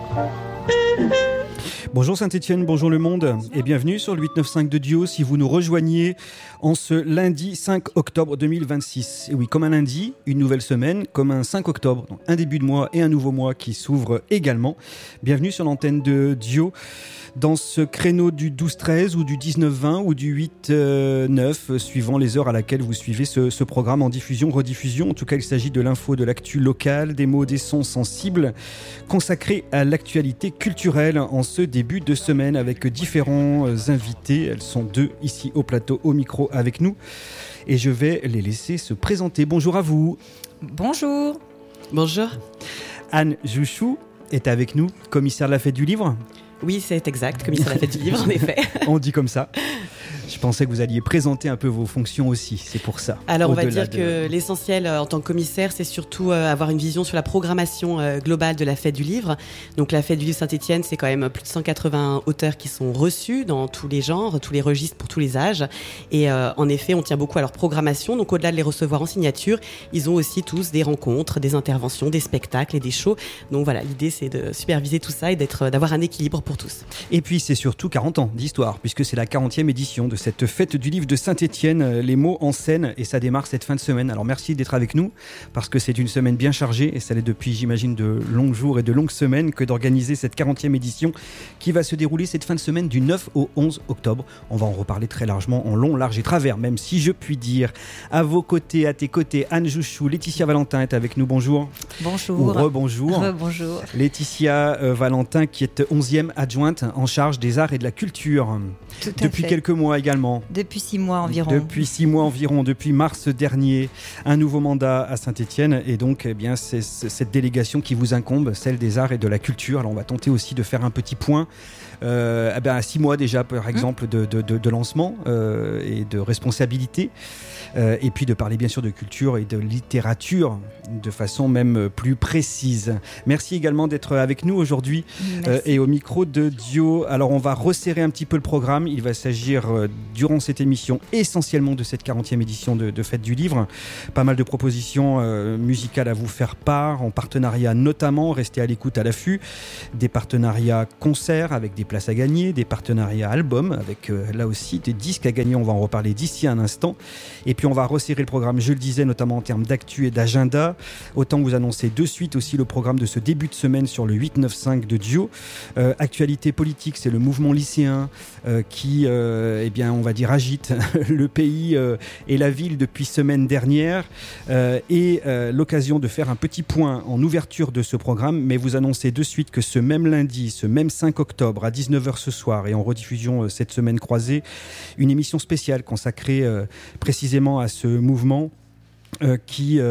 Bonjour Saint-Étienne, bonjour le monde et bienvenue sur le 895 de Dio si vous nous rejoignez en ce lundi 5 octobre 2026. Et oui, comme un lundi, une nouvelle semaine, comme un 5 octobre, donc un début de mois et un nouveau mois qui s'ouvre également. Bienvenue sur l'antenne de Dio dans ce créneau du 12-13 ou du 19-20 ou du 8-9 suivant les heures à laquelle vous suivez ce programme en diffusion, rediffusion. En tout cas, il s'agit de l'info, de l'actu locale, des mots, des sons sensibles consacrés à l'actualité culturelle en ce début de semaine avec différents invités. Elles sont deux ici au plateau, au micro avec nous et je vais les laisser se présenter. Bonjour à vous. Bonjour. Bonjour. Anne Jouchou est avec nous, commissaire de la Fête du Livre. Oui, c'est exact, commissaire de la Fête du Livre, en effet. On dit comme ça. Je pensais que vous alliez présenter un peu vos fonctions aussi, c'est pour ça. Alors on va dire que l'essentiel en tant que commissaire, c'est surtout avoir une vision sur la programmation globale de la Fête du Livre. Donc la Fête du Livre Saint-Étienne, c'est quand même plus de 180 auteurs qui sont reçus dans tous les genres, tous les registres pour tous les âges. Et en effet, on tient beaucoup à leur programmation. Donc au-delà de les recevoir en signature, ils ont aussi tous des rencontres, des interventions, des spectacles et des shows. Donc voilà, l'idée c'est de superviser tout ça et d'avoir un équilibre pour tous. Et puis c'est surtout 40 ans d'histoire, puisque c'est la 40e édition de cette Fête du Livre de Saint-Étienne, les mots en scène, et ça démarre cette fin de semaine. Alors merci d'être avec nous, parce que c'est une semaine bien chargée, et ça l'est depuis, j'imagine, de longs jours et de longues semaines, que d'organiser cette 40e édition qui va se dérouler cette fin de semaine du 9 au 11 octobre. On va en reparler très largement, en long, large et travers, même si je puis dire. À vos côtés, à tes côtés, Anne Jouchou, Laetitia Valentin est avec nous, bonjour. Bonjour. Ou rebonjour. Rebonjour. Laetitia Valentin, qui est 11e adjointe en charge des arts et de la culture. Tout à depuis fait. Quelques mois également. Depuis 6 mois environ. Depuis 6 mois environ, depuis mars dernier, un nouveau mandat à Saint-Étienne et donc eh bien, c'est cette délégation qui vous incombe, celle des arts et de la culture. Alors on va tenter aussi de faire un petit point à 6 mois déjà par exemple de lancement et de responsabilité et puis de parler bien sûr de culture et de littérature de façon même plus précise. Merci également d'être avec nous aujourd'hui et au micro de Dio. Alors on va resserrer un petit peu le programme. Il va s'agir durant cette émission essentiellement de cette 40e édition de Fête du Livre. Pas mal de propositions musicales à vous faire part, en partenariat notamment, restez à l'écoute, à l'affût, des partenariats concerts avec des places à gagner, des partenariats albums avec là aussi des disques à gagner, on va en reparler d'ici un instant. Et puis on va resserrer le programme, je le disais, notamment en termes d'actu et d'agenda. Autant vous annoncer de suite aussi le programme de ce début de semaine sur le 895 de Dio. Actualité politique, c'est le mouvement lycéen qui, on va dire, agite le pays et la ville depuis semaine dernière et l'occasion de faire un petit point en ouverture de ce programme, mais vous annoncez de suite que ce même lundi, ce même 5 octobre à 19h ce soir et en rediffusion cette semaine croisée, une émission spéciale consacrée précisément à ce mouvement qui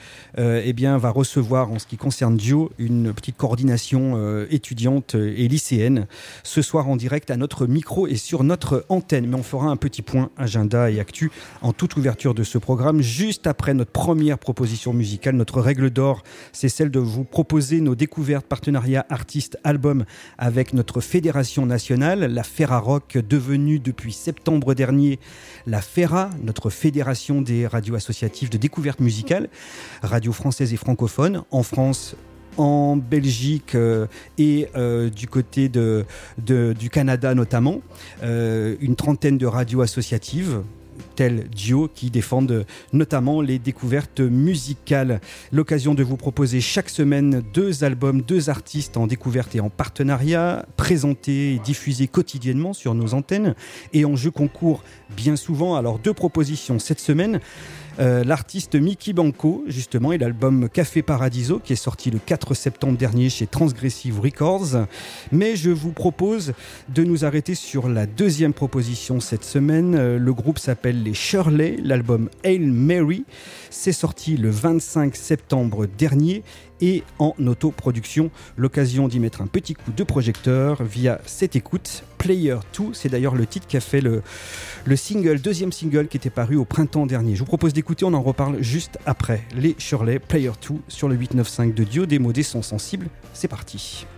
va recevoir en ce qui concerne Dio une petite coordination étudiante et lycéenne ce soir en direct à notre micro et sur notre antenne. Mais on fera un petit point agenda et actu en toute ouverture de ce programme juste après notre première proposition musicale. Notre règle d'or, c'est celle de vous proposer nos découvertes, partenariats, artistes, albums avec notre fédération nationale, la Ferrarock, devenue depuis septembre dernier la FERA, notre fédération des radios associatives de découverte musicale, radio française et francophone, en France, en Belgique et du côté du Canada notamment, une trentaine de radios associatives telles Dio qui défendent notamment les découvertes musicales. L'occasion de vous proposer chaque semaine 2 albums, 2 artistes en découverte et en partenariat, présentés et diffusés quotidiennement sur nos antennes et en jeu concours bien souvent. Alors 2 propositions cette semaine. L'artiste Mickey Banco, justement, et l'album Café Paradiso, qui est sorti le 4 septembre dernier chez Transgressive Records. Mais je vous propose de nous arrêter sur la 2e proposition cette semaine. Le groupe s'appelle les Shirley, l'album Hail Mary. C'est sorti le 25 septembre dernier et en autoproduction. L'occasion d'y mettre un petit coup de projecteur via cette écoute. Player 2, c'est d'ailleurs le titre qui a fait le single, 2e single qui était paru au printemps dernier. Je vous propose d'écouter, on en reparle juste après. Les Shirley, Player 2 sur le 895 de Dio, des mots, des sons sensibles. C'est parti.